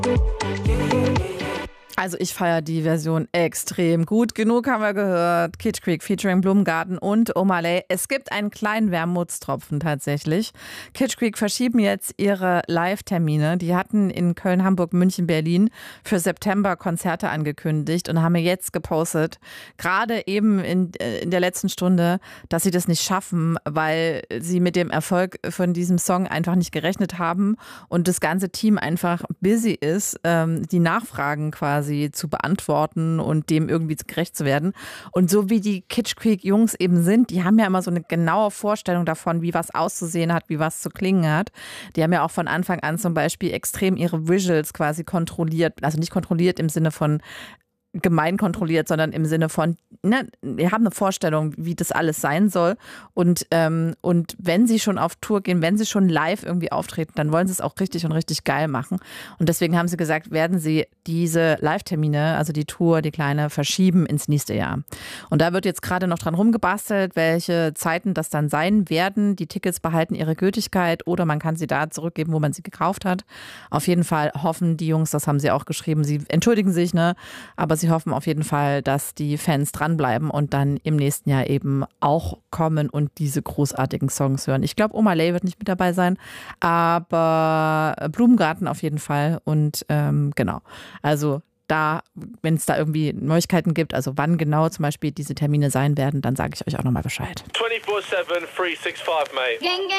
Also ich feiere die Version extrem. Gut genug haben wir gehört. Kitsch Creek featuring Blumengarten und Omalay. Es gibt einen kleinen Wermutstropfen tatsächlich. Kitsch Creek verschieben jetzt ihre Live-Termine. Die hatten in Köln, Hamburg, München, Berlin für September Konzerte angekündigt und haben mir jetzt gepostet, gerade eben in der letzten Stunde, dass sie das nicht schaffen, weil sie mit dem Erfolg von diesem Song einfach nicht gerechnet haben und das ganze Team einfach busy ist, die Nachfragen quasi zu beantworten und dem irgendwie gerecht zu werden. Und so wie die Kitsch Creek Jungs eben sind, die haben ja immer so eine genaue Vorstellung davon, wie was auszusehen hat, wie was zu klingen hat. Die haben ja auch von Anfang an zum Beispiel extrem ihre Visuals quasi kontrolliert, also nicht kontrolliert im Sinne von gemein kontrolliert, sondern im Sinne von, ne, wir haben eine Vorstellung, wie das alles sein soll und wenn sie schon auf Tour gehen, wenn sie schon live irgendwie auftreten, dann wollen sie es auch richtig und richtig geil machen und deswegen haben sie gesagt, werden sie diese Live-Termine, also die Tour, die kleine, verschieben ins nächste Jahr. Und da wird jetzt gerade noch dran rumgebastelt, welche Zeiten das dann sein werden. Die Tickets behalten ihre Gültigkeit oder man kann sie da zurückgeben, wo man sie gekauft hat. Auf jeden Fall hoffen die Jungs, das haben sie auch geschrieben, sie entschuldigen sich, ne, aber sie hoffen auf jeden Fall, dass die Fans dranbleiben und dann im nächsten Jahr eben auch kommen und diese großartigen Songs hören. Ich glaube, Omalay wird nicht mit dabei sein, aber Blumengarten auf jeden Fall. Und genau, also da, wenn es da irgendwie Neuigkeiten gibt, also wann genau zum Beispiel diese Termine sein werden, dann sage ich euch auch nochmal Bescheid. 24/7, 365, mate. Gang, gang.